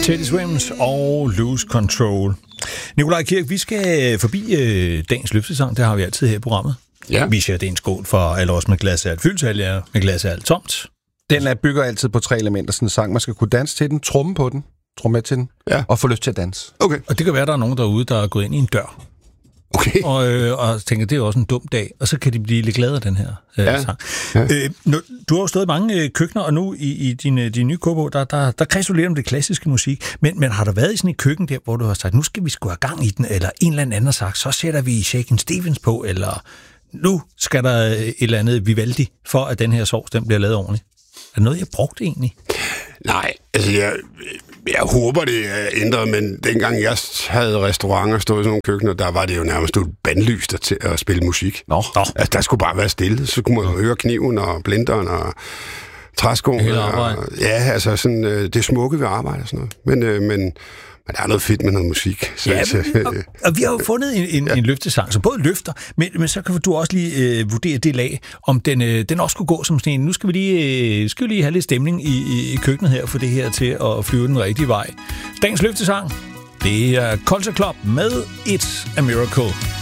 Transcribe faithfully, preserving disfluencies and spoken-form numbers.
Teddy Swims og Lose Control. Nikolaj Kirk, vi skal forbi øh, dagens løftesang. Det har vi altid her i programmet. Ja. Vi siger, det er en skål for alle os med glas af alt fyldt, alle med glas af alt tomt. Den er bygger altid på tre elementer, sådan en sang. Man skal kunne danse til den, tromme på den, tromme med til den, ja. og få lyst til at danse. Okay. Og det kan være, at der er nogen derude, der er gået ind i en dør. Okay. Og, øh, og tænker, det er også en dum dag. Og så kan de blive lidt glade af den her øh, ja. sang. Ja. Øh, nu, du har jo stået i mange øh, køkkener, og nu i, i din, din nye kogebog, der, der, der kredser du lidt om det klassiske musik. Men, men har der været i sådan et køkken der, hvor du har sagt, nu skal vi sgu have gang i den, eller en eller anden har sagt, så sætter vi Shakin' Stevens på, eller nu skal der et eller andet Vivaldi, for at den her sovs, den bliver lavet ordentligt. Er det noget, jeg brugte egentlig? Nej, altså jeg, jeg håber, det er ændret, men dengang jeg havde restauranter og stod i sådan nogle køkkener, der var det jo nærmest et bandlys der til at spille musik. Nå. Altså, der skulle bare være stille, så kunne man jo høre kniven og blenderen og træskoen. Og, ja, altså sådan det smukke ved arbejde og sådan noget. Men, øh, men Men der er noget fedt med noget musik. Så, ja, så, og, og vi har jo fundet en, en, ja. en løftesang, så både løfter, men, men så kan du også lige øh, vurdere det lag, om den, øh, den også skulle gå som sådan en. Nu skal vi lige, øh, skal vi lige have lidt stemning i, i, i køkkenet her, for det her til at flyve den rigtige vej. Dagens løftesang, det er Culture Club med It's a Miracle.